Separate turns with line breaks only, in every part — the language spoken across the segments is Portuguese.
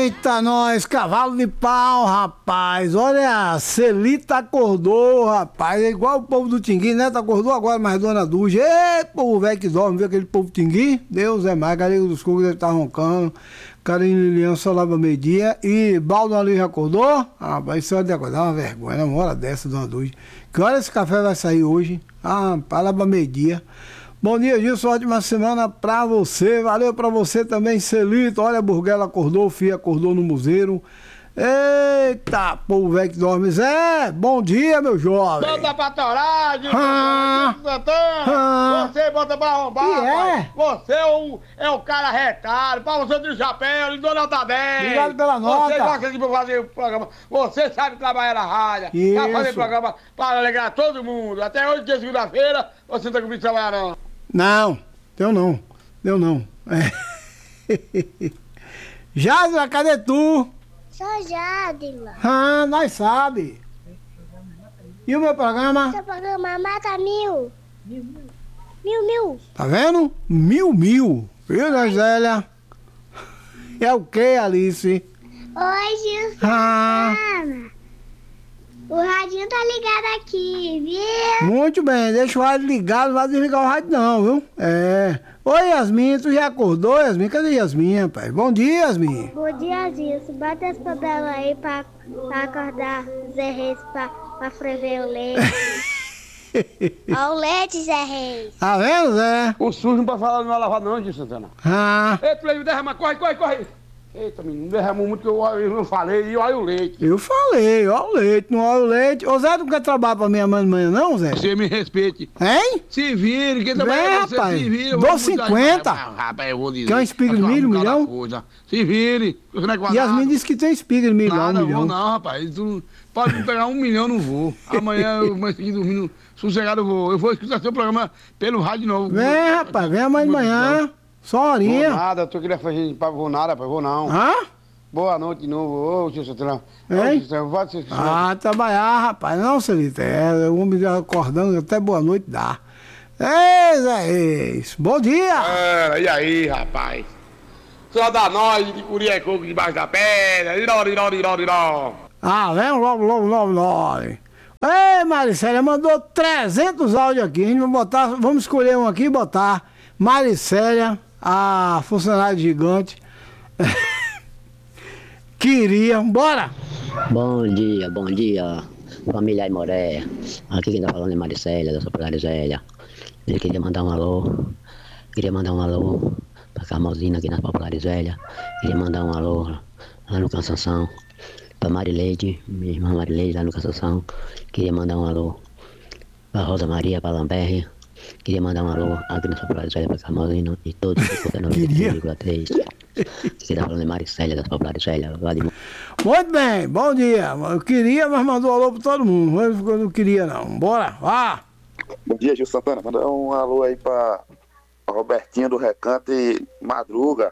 Eita, nós, cavalo de pau, rapaz. Olha, a Celita acordou, rapaz. É igual o povo do Tinguim, né? Acordou agora, mas Dona Duja. Ê, povo velho que dorme, viu aquele povo Tinguim? Deus é mais, Galego dos Cugos deve estar roncando. Carinho Lilian só lá pra meio-dia. E Baldo ali já acordou? Ah, mas isso é de acordar uma vergonha, uma hora dessa, Dona Duja. Que hora esse café vai sair hoje? Ah, para lá pra meio-dia. Bom dia, Gilson, ótima semana pra você, valeu pra você também, Celito. Olha, a Burguela acordou, o Fia acordou no Museiro. Eita, povo velho que dorme. Zé, bom dia, meu jovem.
Bota pra torar, Gilson Santana. Você bota pra arrombar, rapaz. Você é o cara retado, pra você de chapéu, de dona tá bem.
Obrigado pela nota.
Você gosta de fazer o programa, você sabe trabalhar na rádio, pra fazer programa, para alegrar todo mundo. Até hoje, que é segunda-feira, você não tá comigo trabalhar não.
Não, deu não. Jadila, cadê tu?
Sou Jadila.
Ah, nós sabe. E o meu programa?
Seu programa mata mil. Mil.
Tá vendo? Mil. Viu, Dona Zélia? É o que, Alice?
Oi, Gilson. O radinho tá ligado aqui, viu?
Muito bem, deixa o rádio ligado, não vai desligar o rádio não, viu? Oi, Yasmin, tu já acordou, Yasmin? Cadê Yasmin, rapaz? Bom dia, Yasmin.
Bom dia, Gilson. Bota esse papel aí pra acordar Zé Reis pra ferver o leite. Ó o leite, Zé Reis.
Tá vendo, Zé?
O sujo não pode falar não vai lavar não, Gilson Santana. Eita, leite derrama, corre. Eita, menino, derramou muito que eu não falei, e olha o leite.
Eu falei, ó o leite, não olha o leite. Ô Zé, tu não quer trabalhar pra minha mãe amanhã não, Zé?
Você me respeite.
Hein?
Se vire, quem trabalha com você,
rapaz,
se vire.
dou 50.
Rapaz, eu vou dizer.
Quer uma espiga de milho, 1 milhão?
Se vire.
Yasmin disse que tem espiga de milho lá, 1 milhão.
Não vou não, rapaz. Tu pode me pegar 1 milhão, eu não vou. Amanhã, eu vou seguir dormindo sossegado, eu vou. Eu vou escutar seu programa pelo rádio de novo.
Vem, rapaz, vem amanhã de manhã. Só uma horinha.
Vou nada, tu queria fazer pra vou nada, rapaz, vou não. Boa noite de novo, ô, tio Santana.
Trabalhar, rapaz. Não, Celita, o homem já acordando, até boa noite dá. Zé, bom dia.
E aí, rapaz? Só dá nós de Curiacoco debaixo da pedra.
Vem logo. Ei, Maricélia, mandou 300 áudios aqui. A gente vai botar, vamos escolher um aqui e botar. Maricélia, a funcionária gigante. Queria, bora!
Bom dia, família Aimoré. Aqui quem tá falando é Maricélia, da Soprano Zélia. Ele queria mandar um alô pra Carmozina aqui na Popular Zélia. Queria mandar um alô lá no Cansação, pra Marileide, minha irmã Marileide lá no Cansação. Queria mandar um alô pra Rosa Maria, pra Lamberre. Queria mandar um alô aqui na Popular Zélia pra Carmozina e todos os 99,3. Você tá falando de Maricélia, das Populares Zélia.
Muito bem, bom dia. Eu queria, mas mandou alô pra todo mundo. Eu não queria, não. Bora, vá.
Bom dia, Gil Santana. Manda um alô aí pra Robertinha do Recanto e Madruga.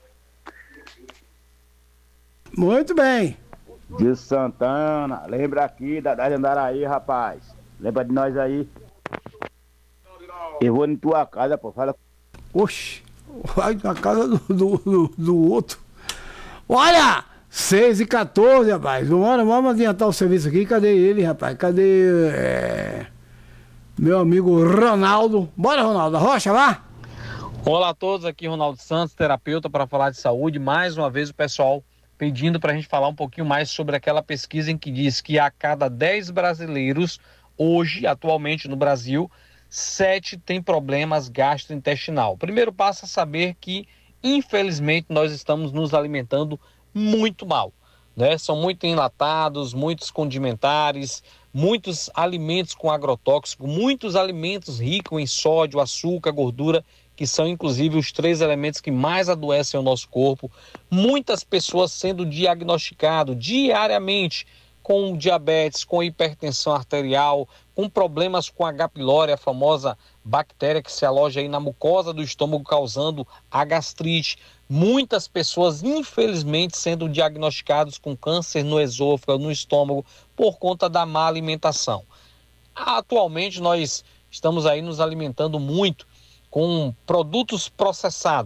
Muito bem.
Gil Santana, lembra aqui da de Andaraí, rapaz. Lembra de nós aí. Eu vou em tua casa, pô. Fala.
Oxi. Vai na casa do outro. Olha! 6h14, rapaz. Vamos adiantar o serviço aqui. Cadê ele, rapaz? Cadê meu amigo Ronaldo? Bora, Ronaldo. Rocha, vá!
Olá a todos, aqui Ronaldo Santos, terapeuta para falar de saúde. Mais uma vez o pessoal pedindo para a gente falar um pouquinho mais sobre aquela pesquisa em que diz que a cada 10 brasileiros, hoje, atualmente no Brasil, 7 tem problemas gastrointestinal. O primeiro passo é saber que, infelizmente, nós estamos nos alimentando muito mal, né? São muito enlatados, muitos condimentares, muitos alimentos com agrotóxico, muitos alimentos ricos em sódio, açúcar, gordura, que são inclusive os 3 elementos que mais adoecem o nosso corpo. Muitas pessoas sendo diagnosticadas diariamente com diabetes, com hipertensão arterial, com problemas com H. pylori, a famosa bactéria que se aloja aí na mucosa do estômago, causando a gastrite. Muitas pessoas, infelizmente, sendo diagnosticadas com câncer no esôfago, no estômago, por conta da má alimentação. Atualmente, nós estamos aí nos alimentando muito com produtos processados,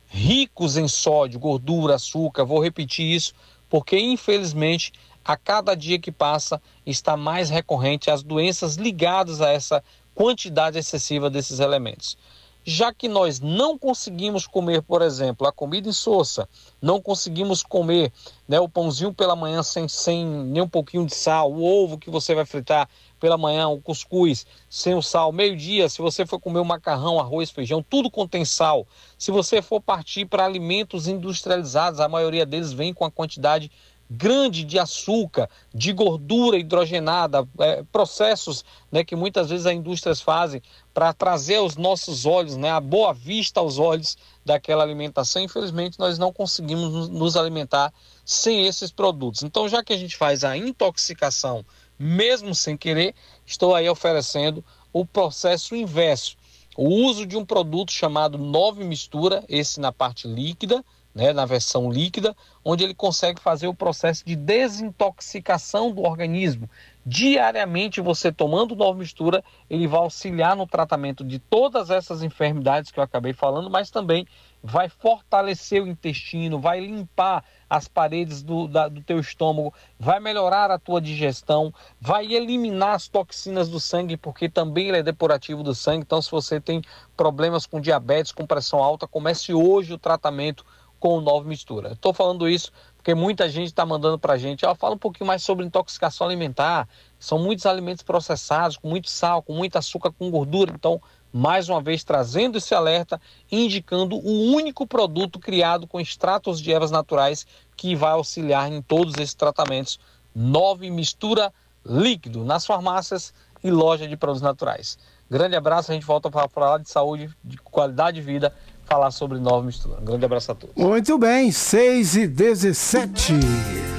ricos em sódio, gordura, açúcar. Vou repetir isso porque, infelizmente, a cada dia que passa está mais recorrente as doenças ligadas a essa quantidade excessiva desses elementos. Já que nós não conseguimos comer, por exemplo, a comida insossa, não conseguimos comer, né, o pãozinho pela manhã sem nem um pouquinho de sal, o ovo que você vai fritar pela manhã, o cuscuz sem o sal, meio-dia, se você for comer o macarrão, arroz, feijão, tudo contém sal. Se você for partir para alimentos industrializados, a maioria deles vem com a quantidade grande de açúcar, de gordura hidrogenada, processos, né, que muitas vezes as indústrias fazem para trazer aos nossos olhos, né, a boa vista aos olhos daquela alimentação. Infelizmente, nós não conseguimos nos alimentar sem esses produtos. Então, já que a gente faz a intoxicação, mesmo sem querer, estou aí oferecendo o processo inverso. O uso de um produto chamado Nove Mistura, esse na parte líquida, né, na versão líquida, onde ele consegue fazer o processo de desintoxicação do organismo. Diariamente, você tomando Nova Mistura, ele vai auxiliar no tratamento de todas essas enfermidades que eu acabei falando, mas também vai fortalecer o intestino, vai limpar as paredes do teu estômago, vai melhorar a tua digestão, vai eliminar as toxinas do sangue, porque também ele é depurativo do sangue. Então, se você tem problemas com diabetes, com pressão alta, comece hoje o tratamento com o Nova Mistura. Estou falando isso porque muita gente está mandando para a gente, fala um pouquinho mais sobre intoxicação alimentar. São muitos alimentos processados, com muito sal, com muito açúcar, com gordura. Então, mais uma vez, trazendo esse alerta, indicando o único produto criado com extratos de ervas naturais que vai auxiliar em todos esses tratamentos. Nova Mistura líquido, nas farmácias e loja de produtos naturais. Grande abraço, a gente volta para falar de saúde, de qualidade de vida, falar sobre Nova Mistura. Um grande abraço a todos.
Muito bem, 6h17.